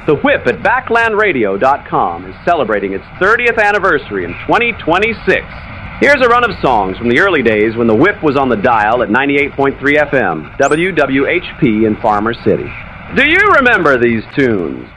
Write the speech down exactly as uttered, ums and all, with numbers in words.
The Whip at backland radio dot com is celebrating its thirtieth anniversary in twenty twenty-six. Here's a run of songs from the early days when the Whip was on the dial at ninety-eight point three F M, W W H P in Farmer City. Do you remember these tunes?